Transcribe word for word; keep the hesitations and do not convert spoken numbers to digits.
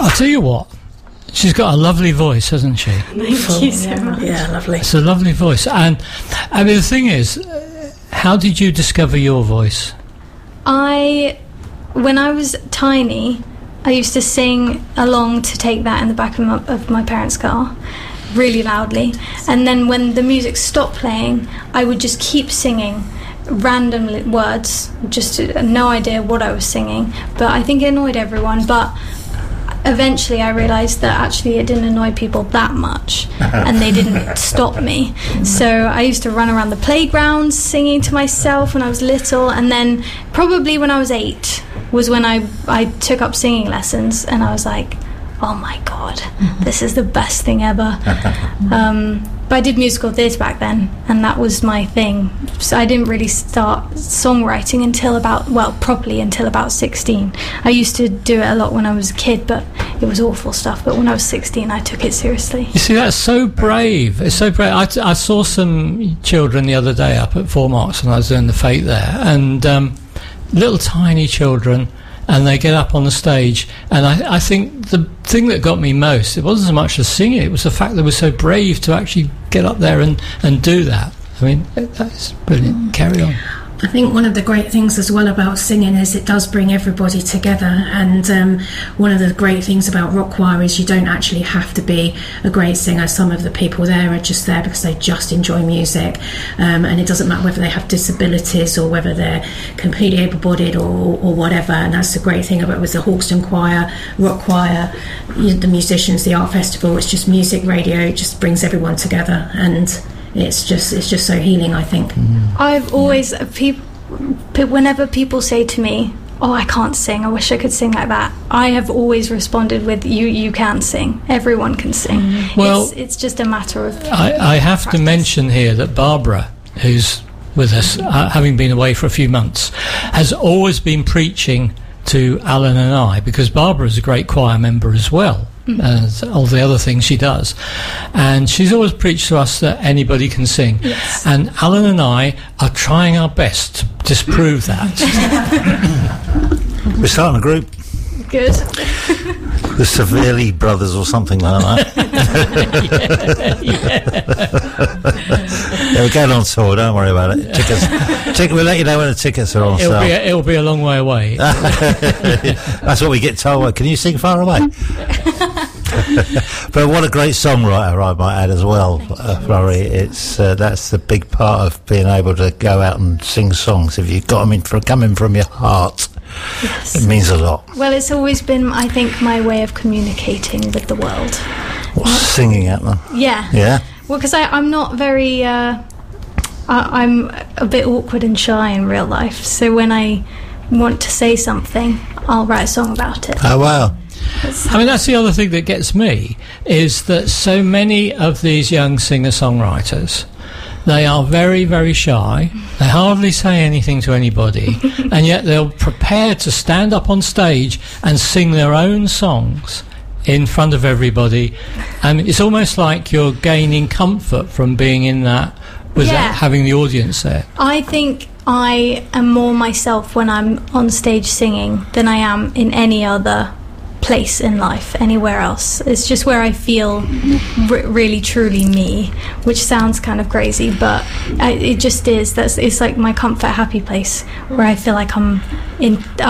I'll tell you what, she's got a lovely voice, hasn't she? Thank you so much. Yeah, lovely. It's a lovely voice. And I mean, the thing is, how did you discover your voice? I, when I was tiny, I used to sing along to Take That in the back of my, of my parents' car, really loudly. And then when the music stopped playing, I would just keep singing random li- words, just to, no idea what I was singing. But I think it annoyed everyone. But eventually I realised that actually it didn't annoy people that much, and they didn't stop me. So I used to run around the playgrounds singing to myself when I was little, and then probably when I was eight was when I, I took up singing lessons, and I was like, oh my god, this is the best thing ever. Um, but I did musical theatre back then, and that was my thing. So I didn't really start songwriting until about, well, properly until about sixteen. I used to do it a lot when I was a kid, but it was awful stuff. But when I was sixteen, I took it seriously. You see, that's so brave. It's so brave. I, t- I saw some children the other day up at Four Marks when I was doing the Fate there, and um, little tiny children, and they get up on the stage, and I, I think the thing that got me most, it wasn't so much the singing, it was the fact they were so brave to actually get up there and, and do that. I mean, that's brilliant. Carry on. I think one of the great things as well about singing is it does bring everybody together, and um, one of the great things about rock choir is you don't actually have to be a great singer. Some of the people there are just there because they just enjoy music, um, and it doesn't matter whether they have disabilities or whether they're completely able-bodied or, or whatever. And that's the great thing about it with the Hawkston Choir, rock choir, you know, the musicians, the art festival. It's just music radio, it just brings everyone together, and it's just it's just so healing, I think. Mm. I've always, yeah. pe- pe- whenever people say to me, oh, I can't sing, I wish I could sing like that, I have always responded with, you you can sing, everyone can sing. Mm. Well, it's, it's just a matter of I, I have practice. to mention here that Barbara, who's with us, uh, having been away for a few months, has always been preaching to Alan and I, because Barbara is a great choir member as well. Mm-hmm. As all the other things she does, and she's always preached to us that anybody can sing. Yes. And Alan and I are trying our best to disprove that. We're starting a group, Good. the Severely Brothers or something like that. yeah, yeah. Yeah, we're going on tour, don't worry about it. Tickets, ticket, we'll let you know when the tickets are on It'll sale. be a, it'll be a long way away. That's what we get told. Can you sing Far Away? But what a great songwriter, I might add as well, uh, Florrie. It's uh, that's the big part of being able to go out and sing songs. If you've got them in for, coming from your heart, Yes. it means a lot. Well, it's always been, I think, my way of communicating with the world. What's singing at them? Yeah. Yeah. Well, because I'm not very, uh, I, I'm a bit awkward and shy in real life. So when I want to say something, I'll write a song about it. Oh wow. I mean, that's the other thing that gets me, is that so many of these young singer-songwriters, they are very, very shy. They hardly say anything to anybody, and yet they're prepared to stand up on stage and sing their own songs in front of everybody. And it's almost like you're gaining comfort from being in that, without Yeah. having the audience there. I think I am more myself when I'm on stage singing than I am in any other place in life, anywhere else. It's just where I feel r- really truly me, which sounds kind of crazy, but I, it just is. That's it's like my comfort happy place where I feel like I'm in